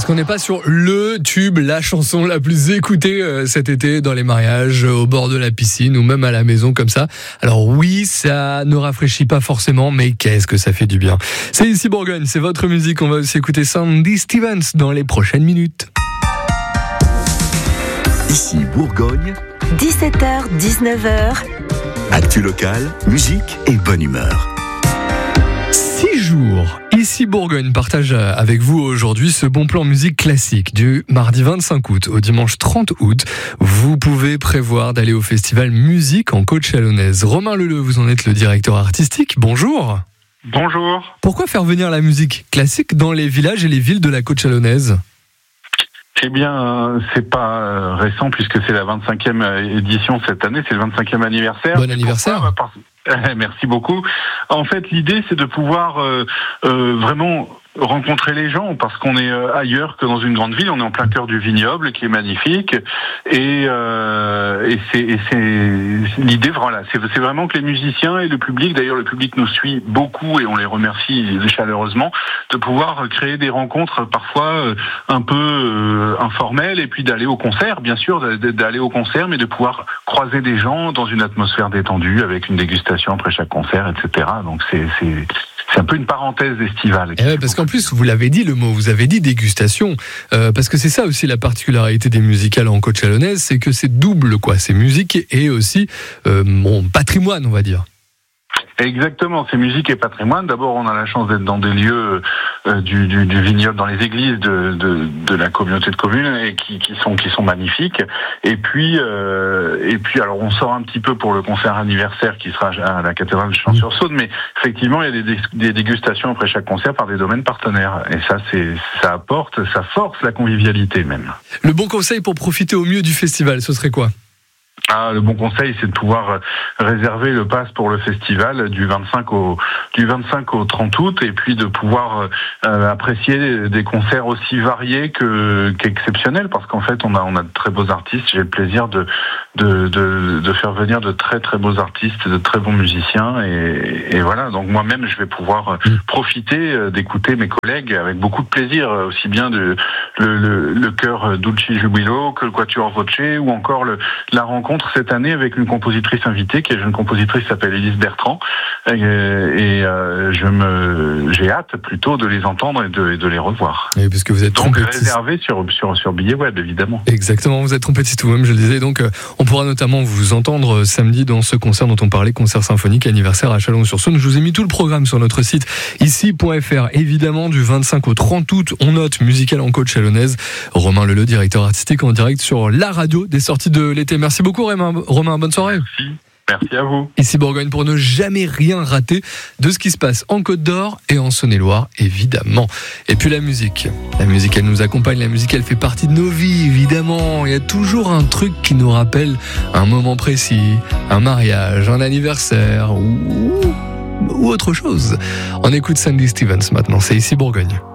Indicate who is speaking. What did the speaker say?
Speaker 1: qu'on n'est pas sur le tube, la chanson la plus écoutée cet été dans les mariages, au bord de la piscine ou même à la maison comme ça. Alors oui, ça ne rafraîchit pas forcément, mais qu'est-ce que ça fait du bien. C'est ici Bourgogne, c'est votre musique. On va aussi écouter Sandy Stevens dans les prochaines minutes.
Speaker 2: Ici Bourgogne,
Speaker 3: 17h, 19h.
Speaker 2: actu locale, musique et bonne humeur.
Speaker 1: 6 jours. Ici Bourgogne partage avec vous aujourd'hui ce bon plan musique classique du mardi 25 août au dimanche 30 août. Vous pouvez prévoir d'aller au festival Musique en Côte-Chalonnaise. Romain Leleu, vous en êtes le directeur artistique. Bonjour.
Speaker 4: Bonjour.
Speaker 1: Pourquoi faire venir la musique classique dans les villages et les villes de la Côte-Chalonnaise ?
Speaker 4: Eh bien, c'est pas récent puisque c'est la 25e édition cette année, c'est le 25e anniversaire.
Speaker 1: Bon anniversaire.
Speaker 4: Merci beaucoup. En fait, l'idée, c'est de pouvoir vraiment rencontrer les gens, parce qu'on est ailleurs que dans une grande ville. On est en plein cœur du vignoble, qui est magnifique, et c'est l'idée. Voilà, c'est vraiment que les musiciens et le public, d'ailleurs le public nous suit beaucoup et on les remercie chaleureusement, de pouvoir créer des rencontres parfois un peu informelles, et puis d'aller au concert, bien sûr, d'aller au concert, mais de pouvoir croiser des gens dans une atmosphère détendue avec une dégustation après chaque concert, etc. Donc c'est un peu une parenthèse estivale.
Speaker 1: Ouais, parce qu'en plus, vous l'avez dit le mot, vous avez dit dégustation, parce que c'est ça aussi la particularité des musicales en Côte-Chalonnaise, c'est que c'est double, quoi. C'est musique et aussi patrimoine, on va dire.
Speaker 4: Exactement, c'est musique et patrimoine. D'abord, on a la chance d'être dans des lieux du vignoble, dans les églises de la communauté de communes, et qui sont magnifiques. Et puis, alors on sort un petit peu pour le concert anniversaire qui sera à la cathédrale de Champs-sur-Saône, mais effectivement, il y a des dégustations après chaque concert par des domaines partenaires. Et ça force la convivialité même.
Speaker 1: Le bon conseil pour profiter au mieux du festival, ce serait quoi ?
Speaker 4: Le bon conseil, c'est de pouvoir réserver le pass pour le festival du 25 au 30 août, et puis de pouvoir apprécier des concerts aussi variés qu'exceptionnels, parce qu'en fait, on a de très beaux artistes. J'ai le plaisir de faire venir de très très beaux artistes, de très bons musiciens, et voilà. Donc moi-même, je vais pouvoir profiter d'écouter mes collègues avec beaucoup de plaisir, aussi bien le chœur Dulci Jubilo que le Quatuor Voce, ou encore la rencontre cette année avec une compositrice invitée, qui est une jeune compositrice qui s'appelle Élise Bertrand, et j'ai hâte plutôt de les entendre et de les revoir.
Speaker 1: Et parce que vous êtes
Speaker 4: donc réservé sur billet web, évidemment.
Speaker 1: Exactement, vous êtes trompettiste vous-même, je le disais, donc on pourra notamment vous entendre samedi dans ce concert dont on parlait, concert symphonique anniversaire à Chalon-sur-Saône. Je vous ai mis tout le programme sur notre site ici.fr. Évidemment, du 25 au 30 août, on note musical en Côte-Chalonnaise. Romain Leleu, directeur artistique, en direct sur la radio des sorties de l'été. Merci beaucoup Romain, bonne soirée.
Speaker 4: Merci à vous.
Speaker 1: Ici Bourgogne, pour ne jamais rien rater de ce qui se passe en Côte d'Or et en Saône-et-Loire, évidemment. Et puis la musique, elle nous accompagne, la musique, elle fait partie de nos vies, évidemment. Il y a toujours un truc qui nous rappelle un moment précis, un mariage, un anniversaire ou autre chose. On écoute Sandy Stevens maintenant, c'est ici Bourgogne.